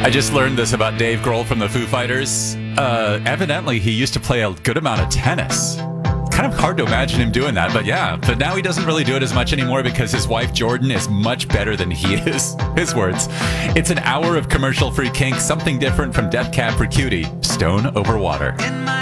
I just learned this about Dave Grohl from the Foo Fighters. Evidently, he used to play a good amount of tennis. Kind of hard to imagine him doing that, but yeah. But now he doesn't really do it as much anymore because his wife, Jordan, is much better than he is. His words. It's an hour of commercial-free kink, something different from Death Cab for Cutie, Stone Over Water.